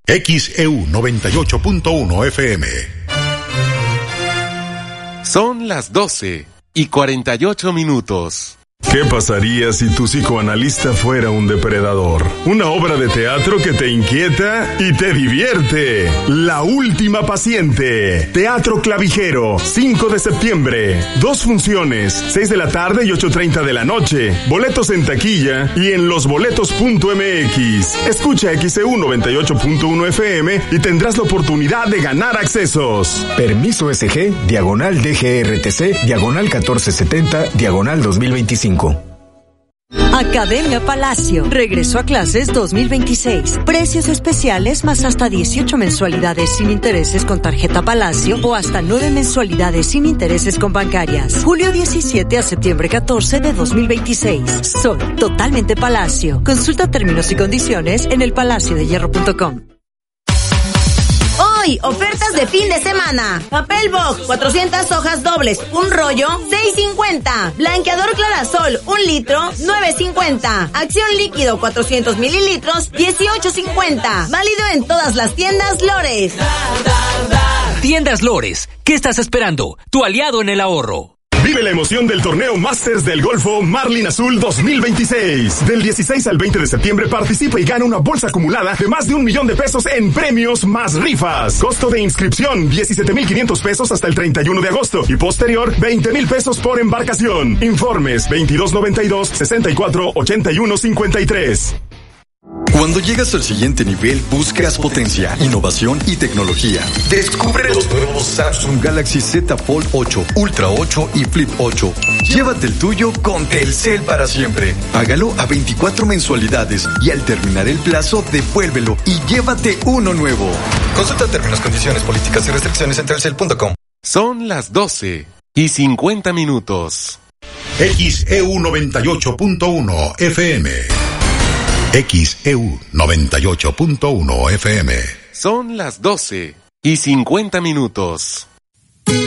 XEU 98.1 FM. Son las 12:48. ¿Qué pasaría si tu psicoanalista fuera un depredador? Una obra de teatro que te inquieta y te divierte. La última paciente. Teatro Clavijero, 5 de septiembre. 2 funciones, 6 de la tarde y 8:30 de la noche. Boletos en taquilla y en losboletos.mx. Escucha XEU 98.1 FM y tendrás la oportunidad de ganar accesos. Permiso SG, diagonal DGRTC, diagonal 1470, diagonal 2025. Academia Palacio. Regreso a clases 2026. Precios especiales más hasta 18 mensualidades sin intereses con tarjeta Palacio o hasta 9 mensualidades sin intereses con bancarias. Julio 17 a septiembre 14 de 2026. Soy totalmente Palacio. Consulta términos y condiciones en elpalaciodehierro.com. Hoy, ofertas de fin de semana. Papel Vogue, 400 hojas dobles, un rollo, $6.50. Blanqueador Clarasol, 1 litro, $9.50. Acción líquido, 400 mililitros, $18.50. Válido en todas las tiendas Lores. Tiendas Lores, ¿qué estás esperando? Tu aliado en el ahorro. Vive la emoción del torneo Masters del Golfo Marlin Azul 2026. Del 16 al 20 de septiembre participa y gana una bolsa acumulada de más de $1 millón en premios más rifas. Costo de inscripción, $17,500 hasta el 31 de agosto y posterior, $20,000 por embarcación. Informes, 2292-648153. Cuando llegas al siguiente nivel, buscas potencia, innovación y tecnología. Descubre los nuevos Samsung Galaxy Z Fold 8, Ultra 8 y Flip 8. Llévate el tuyo con Telcel para siempre. Págalo a 24 mensualidades y al terminar el plazo, devuélvelo y llévate uno nuevo. Consulta términos, condiciones, políticas y restricciones en telcel.com. Son las 12:50. XEU 98.1 FM. XEU 98.1 FM. Son las 12:50.